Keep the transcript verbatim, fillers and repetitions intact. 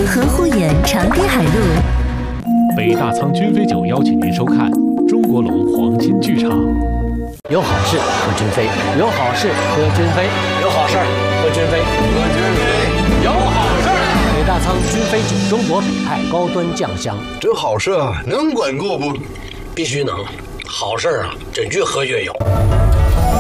河护眼长堤海路。 北大仓君飞酒邀请您收看中国龙黄金剧场。 有好事喝君飞，有好事喝君飞，有好事喝君飞， 喝君飞，有好事。 北大仓君飞酒，中国北派高端酱香。 这好事啊，能管够不？ 必须能，好事啊，真越喝越有。